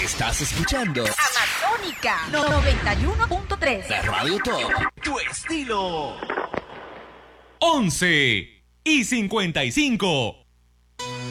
Estás escuchando Amazónica 91.3. la Radio Top. Tu estilo. 11:55.